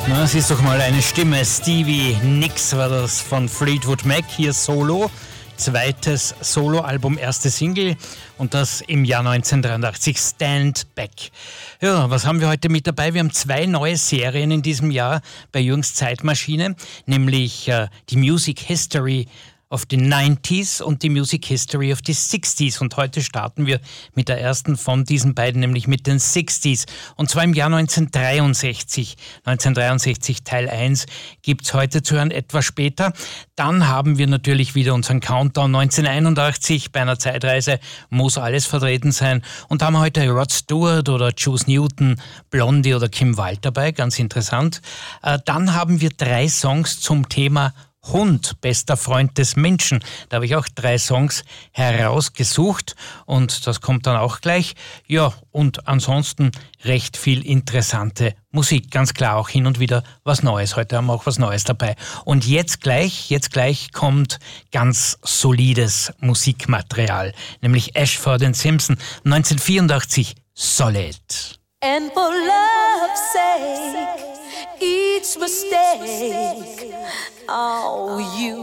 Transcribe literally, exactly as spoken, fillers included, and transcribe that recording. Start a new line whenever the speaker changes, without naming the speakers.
Na, das ist doch mal eine Stimme. Stevie Nicks war das von Fleetwood Mac, hier Solo. Zweites Soloalbum, erste Single und das im Jahr neunzehnhundertdreiundachtzig, Stand Back. Ja, was haben wir heute mit dabei? Wir haben zwei neue Serien in diesem Jahr bei Jürgens Zeitmaschine, nämlich äh, die Music History of the neunziger und die Music History of the sechziger. Und heute starten wir mit der ersten von diesen beiden, nämlich mit den sechziger. Und zwar im Jahr neunzehnhundertdreiundsechzig. neunzehnhundertdreiundsechzig Teil eins gibt's heute zu hören, etwas später. Dann haben wir natürlich wieder unseren Countdown neunzehnhunderteinundachtzig. Bei einer Zeitreise muss alles vertreten sein. Und da haben wir heute Rod Stewart oder Juice Newton, Blondie oder Kim Wilde dabei, ganz interessant. Dann haben wir drei Songs zum Thema Hund, bester Freund des Menschen. Da habe ich auch drei Songs herausgesucht und das kommt dann auch gleich. Ja, und ansonsten recht viel interessante Musik. Ganz klar auch hin und wieder was Neues. Heute haben wir auch was Neues dabei. Und jetzt gleich, jetzt gleich kommt ganz solides Musikmaterial, nämlich Ashford and Simpson, neunzehnhundertvierundachtzig, Solid.
And for love's sake, each mistake, oh, you